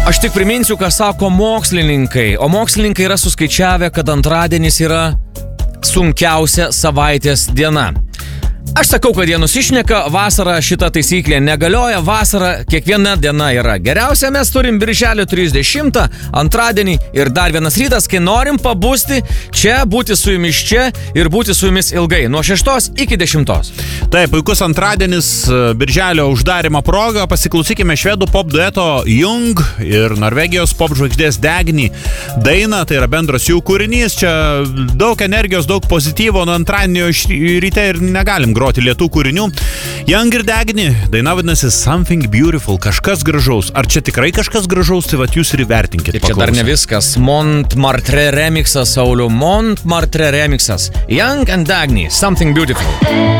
Aš tik priminsiu, ką sako mokslininkai. O mokslininkai yra suskaičiavę, kad antradienis yra sunkiausia savaitės diena. Aš sakau, kad jie nusišneka, vasarą šita taisyklė negalioja, vasarą kiekviena diena yra geriausia, mes turim birželio 30, antradienį ir dar vienas rytas, kai norim pabusti čia, būti su jumis čia ir būti su jumis ilgai, nuo 6 iki 10. Taip, puikus antradienis, birželio uždarimo proga, pasiklausykime švedų pop dueto Jung ir Norvegijos pop žvaigždės Dagny dainą, tai yra bendras jų kūrinys, čia daug energijos, daug pozityvo, nuo antradienio ryte ir negalim groti lietų kūrinių. Jung ir Dagny, daina vadinasi Something Beautiful, kažkas gražaus. Ar čia tikrai kažkas gražaus, tai vat jūs ir įvertinkit. Čia dar ne viskas. Montmartre remixas, Sauliu. Montmartre remixas. Jung and Dagny, Something Beautiful.